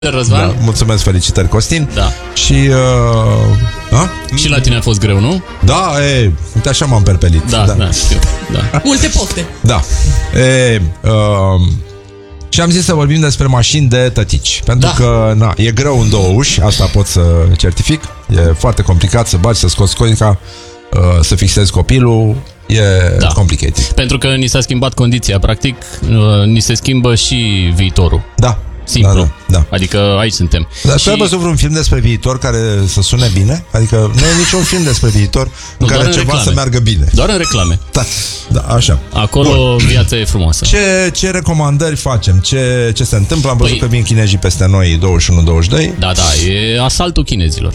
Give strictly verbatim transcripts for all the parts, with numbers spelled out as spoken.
Răzvan? Da, mulțumesc, felicitări, Costin. Da. Și uh, a? Și la tine a fost greu, nu? Da, e, uite așa m-am perpelit. Da, da, da, știu. Da. Multe pofte. Da. E, uh, și am zis să vorbim despre mașini de tătici. Pentru da. că na, e greu în două uși, asta pot să certific. E foarte complicat să bagi, să scoți coica, uh, să fixezi copilul. E da. complicated. Pentru că ni s-a schimbat condiția, practic, uh, ni se schimbă și viitorul. Da. Simplu. Da, da, da. Adică aici suntem. Dar și... tu ai văzut vreun film despre viitor care să sune bine? Adică nu e niciun film despre viitor în care ceva reclame. să meargă bine. Doar în reclame. Da, da, așa. Acolo Bun. viața e frumoasă. Ce, ce recomandări facem? Ce, ce se întâmplă? Am văzut păi... că vin chinezii peste noi douăzeci și unu douăzeci și doi. Da, da, e asaltul chinezilor.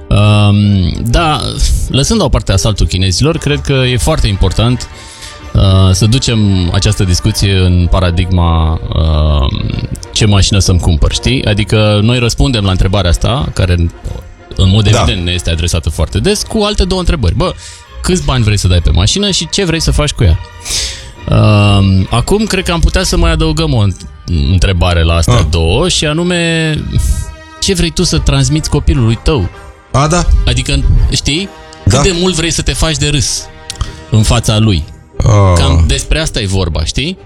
Um, da, lăsând la o parte asaltul chinezilor, cred că e foarte important uh, să ducem această discuție în paradigma uh, ce mașină să-mi cumpăr, știi? Adică noi răspundem la întrebarea asta, care în mod evident da. ne este adresată foarte des, cu alte două întrebări. Bă, câți bani vrei să dai pe mașină și ce vrei să faci cu ea? Uh, acum cred că am putea să mai adăugăm o întrebare la astea ah. două, și anume, ce vrei tu să transmiți copilului tău? A, da. Adică, știi, cât da. de mult vrei să te faci de râs în fața lui. Uh. Cam despre asta e vorba, știi?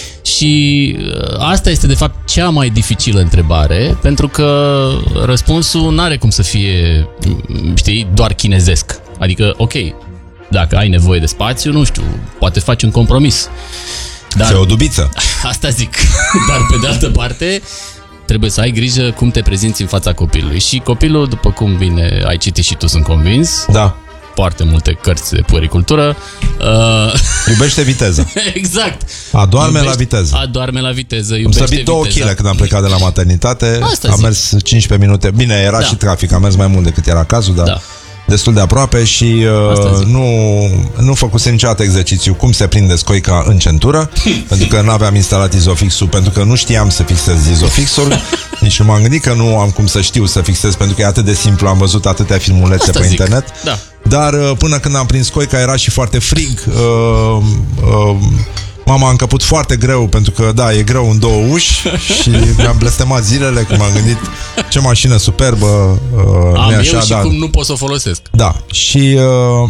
Și asta este, de fapt, cea mai dificilă întrebare, pentru că răspunsul n-are cum să fie, știi, doar chinezesc. Adică, ok, dacă ai nevoie de spațiu, nu știu, poate faci un compromis. Dar, o dubiță. Asta zic. Dar, pe de altă parte, trebuie să ai grijă cum te prezinți în fața copilului. Și copilul, după cum bine ai citit și tu, sunt convins, da. foarte multe cărți de puericultură, uh... iubește viteza. Exact. Adorme iubește, la viteză. Adorme la viteză, iubește viteza. Am slăbit două kilograme când am plecat de la maternitate. Asta am zic. mers cincisprezece minute. Bine, era da. și trafic, am mers mai mult decât era cazul, dar... Da. destul de aproape și uh, nu, nu făcusem niciodată exercițiu cum se prinde scoica în centură, pentru că nu aveam instalat izofixul, pentru că nu știam să fixez izofixul. Nici nu m-am gândit că nu am cum să știu să fixez, pentru că e atât de simplu, am văzut atâtea filmulețe Asta pe zic. internet. Da. Dar uh, până când am prins scoica era și foarte frig. uh, uh, Mama a încăput foarte greu, pentru că, da, e greu în două uși și mi-am blestemat zilele, când m-am gândit ce mașină superbă. Uh, am așa, eu și dar... cum nu pot să o folosesc. Da, și uh,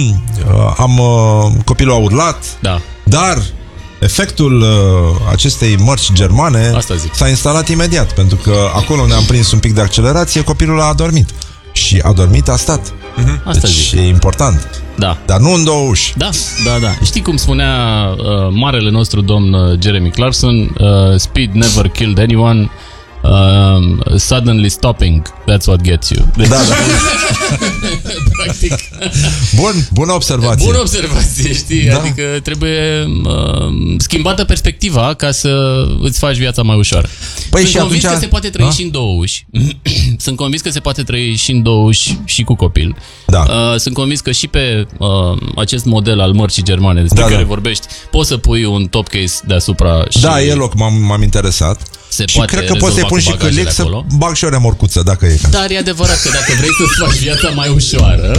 am uh, copilul a urlat, da. dar efectul uh, acestei mărci germane s-a instalat imediat, pentru că acolo unde am prins un pic de accelerație, copilul a adormit. Și a dormit, a stat. Uh-huh. Asta deci zic. e important. Da. Dar nu în două uși. Da, da, da. Știi cum spunea uh, marele nostru domn uh, Jeremy Clarkson? Uh, Speed never killed anyone. Uh, suddenly stopping, that's what gets you. Deci... Da, da. Practic. Bun, bună observație. Bună observație, știi? Da. Adică trebuie uh, schimbată perspectiva ca să îți faci viața mai ușoară. Păi Sunt și convins atunci... că se poate trăi a? și în două uși. Sunt convins că se poate trăi și în două uși și cu copil. Da. Uh, sunt convins că și pe uh, acest model al mărcii germane despre da, care da. vorbești, poți să pui un top case deasupra. Și da, e loc, m-am, m-am interesat. Se și cred că poți să-i pun și cârlic să bag și o remorcuță, dacă e. Dar e adevărat că dacă vrei să-ți faci viața mai ușoară,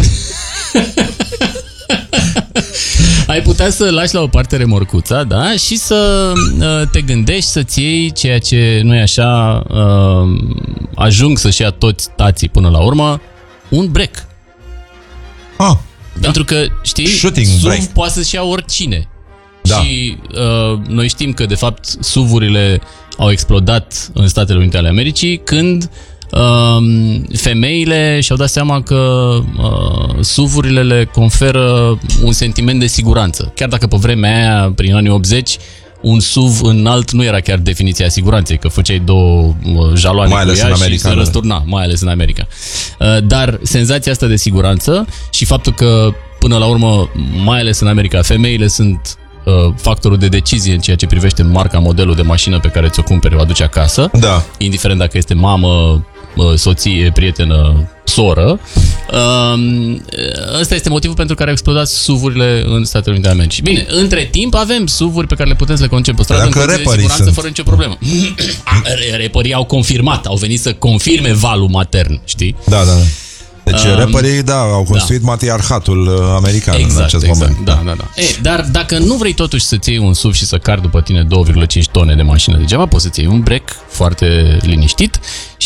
ai putea să lași la o parte remorcuța, da? Și să uh, te gândești să-ți iei ceea ce, nu e așa, uh, ajung să-și ia toți tații până la urmă, un break. Ah, Pentru că, știi, S U V poate să-și ia oricine. Da. Și uh, noi știm că, de fapt, S U V-urile au explodat în Statele Unite ale Americii când uh, femeile și-au dat seama că uh, S U V-urile le conferă un sentiment de siguranță. Chiar dacă pe vremea aia, prin anii optzeci, un S U V înalt nu era chiar definiția siguranței, că făceai două jaloane mai ales cu ea în America, și se răsturna, mai ales în America. Uh, dar senzația asta de siguranță și faptul că, până la urmă, mai ales în America, femeile sunt factorul de decizie în ceea ce privește marca, modelul de mașină pe care ți-o cumperi, o aduci acasă, da. indiferent dacă este mamă, soție, prietenă, soră. Ăsta este motivul pentru care au explodat S U V-urile în Statele Unite ale Americii. Bine, între timp avem S U V-uri pe care le putem să le conducem pe stradă în condiții de siguranță sunt. fără nicio problemă. Reperii au confirmat, au venit să confirme valul matern, știi? Da, da, da. Deci um, rapperii, da, au construit da. matriarhatul american exact, în acest exact, moment. Da, da, da. E, dar dacă nu vrei totuși să-ți iei un S U V și să cari după tine două virgulă cinci tone de mașină degeaba, poți să-ți iei un break foarte liniștit